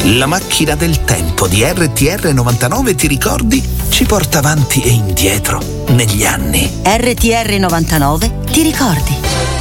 La macchina del tempo di RTR 99, ti ricordi? Ci porta avanti e indietro negli anni. RTR 99, ti ricordi?